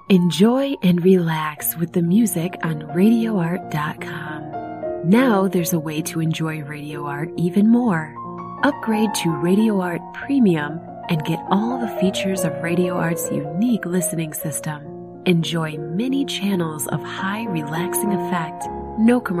Enjoy and relax with the music on RadioArt.com. Now there's a way to enjoy Radio Art even more. Upgrade to Radio Art Premium and get all the features of Radio Art's unique listening system. Enjoy many channels of high relaxing effect, no commercials.